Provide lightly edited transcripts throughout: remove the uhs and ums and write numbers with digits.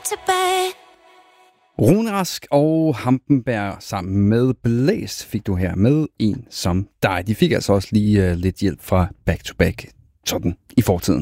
tilbage. Rune Rask og Hampenberg sammen med Blæs fik du her med En som dig. De fik altså også lige lidt hjælp fra Back to Back, sådan i fortiden.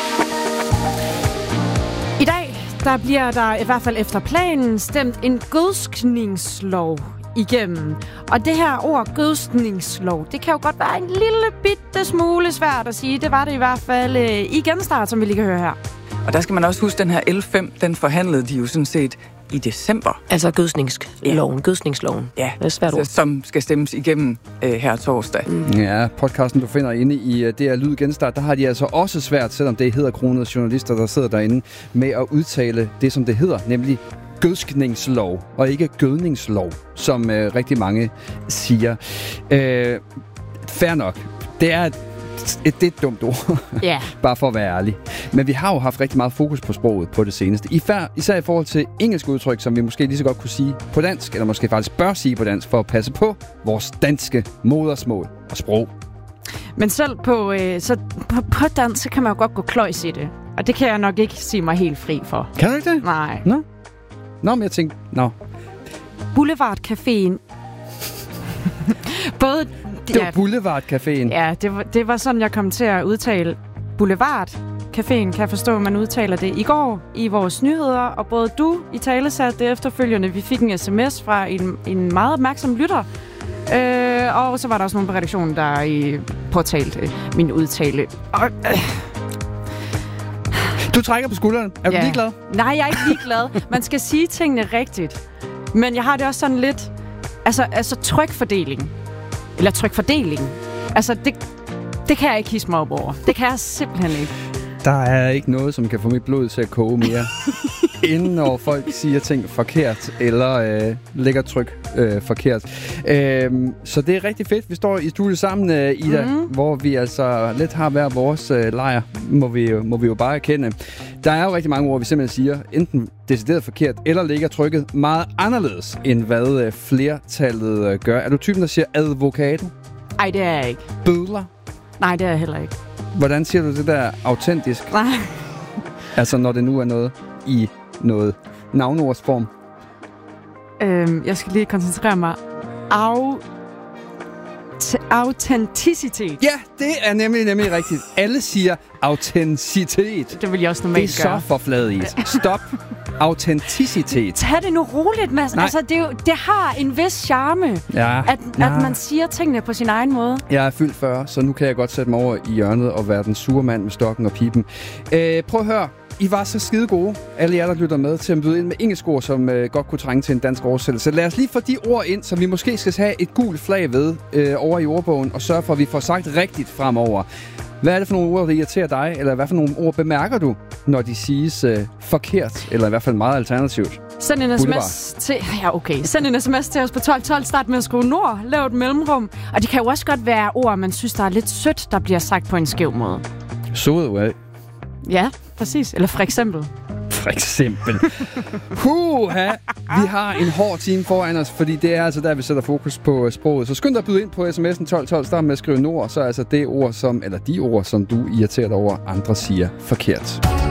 I dag, der bliver der i hvert fald efter planen stemt en gødskningslov igennem. Og det her ord, gødskningslov, det kan jo godt være en lille bitte smule svært at sige. Det var det i hvert fald i Genstart, som vi lige kan høre her. Og der skal man også huske, den her L5, den forhandlede de jo sådan set i december. Altså gødskningsloven. Ja, det er svært ord. Som skal stemmes igennem her torsdag. Ja, podcasten, du finder inde i DR Lyd Genstart, der har de altså også svært, selvom det hedder kronede journalister, der sidder derinde, med at udtale det, som det hedder, nemlig gødskningslov, og ikke gødningslov, som rigtig mange siger. Fair nok. Det er et dumt ord. Yeah. Bare for at være ærlig. Men vi har jo haft rigtig meget fokus på sproget på det seneste. Især i forhold til engelsk udtryk, som vi måske lige så godt kunne sige på dansk, eller måske faktisk bør sige på dansk, for at passe på vores danske modersmål og sprog. Men selv på dansk, så kan man jo godt gå kløjs i det. Og det kan jeg nok ikke sige mig helt fri for. Kan du ikke det? Nej. Nå, men jeg tænkte, Boulevardcaféen. Både... Det var Boulevardcaféen. Ja, det var sådan, jeg kom til at udtale Boulevardcaféen, kan jeg forstå, at man udtaler det i går i vores nyheder, og både du i talesatte det efterfølgende. Vi fik en sms fra en meget opmærksom lytter, og så var der også nogen på redaktionen, der påtalte min udtale. Du trækker på skulderen. Er du ligeglad? Nej, jeg er ikke ligeglad. Man skal sige tingene rigtigt. Men jeg har det også sådan lidt... Altså trykfordeling. Eller trykfordeling. Altså, det kan jeg ikke hisse mig op over. Det kan jeg simpelthen ikke. Der er ikke noget, som kan få mit blod til at koge mere. Inden når folk siger ting forkert, eller lægger tryk forkert. Så det er rigtig fedt. Vi står i studiet sammen, Ida, hvor vi altså lidt har hver vores lejr, må vi jo bare erkende. Der er jo rigtig mange ord, vi simpelthen siger, enten decideret forkert, eller lægger trykket meget anderledes, end hvad flertallet gør. Er du typen, der siger advokaten? Nej, det er jeg ikke. Bødler? Nej, det er jeg heller ikke. Hvordan siger du det der autentisk? Nej. Altså, når det nu er noget i noget navneordsform. Jeg skal lige koncentrere mig. Autenticitet. Ja, det er nemlig rigtigt. Alle siger autenticitet. Det vil jeg også normalt gøre. Det er så forfladigt. Stop. Autenticitet. Tag det nu roligt, Mads. Altså, det har en vis charme, at man siger tingene på sin egen måde. Jeg er fyldt 40, så nu kan jeg godt sætte mig over i hjørnet og være den sure mand med stokken og pipen. Prøv at høre. I var så skide gode, alle jer, der lytter med, til at byde ind med engelsk ord, som godt kunne trænge til en dansk oversættelse. Lad os lige få de ord ind, som vi måske skal have et gult flag ved over i ordbogen, og sørge for, at vi får sagt rigtigt fremover. Hvad er det for nogle ord, der irriterer dig, eller hvad for nogle ord bemærker du, når de siges forkert, eller i hvert fald meget alternativt? Send en sms til... Ja, okay. Send en sms til os på 1212. Start med at skrive nord. Lav et mellemrum. Og det kan jo også godt være ord, man synes, der er lidt sødt, der bliver sagt på en skæv måde. Sød, ja, præcis. Eller for eksempel. Vi har en hård time foran os, fordi det er altså der, vi sætter fokus på sproget. Så skynd dig at byde ind på sms'en 1212. Start med at skrive nord, så altså det ord, eller de ord, som du irriterer dig over, andre siger forkert.